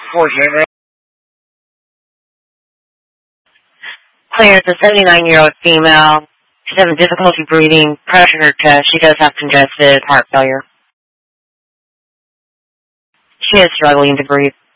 Fortunate. Claire, it's a 79-year-old female. She's having difficulty breathing, pressure in her chest. She does have congested heart failure. She is struggling to breathe.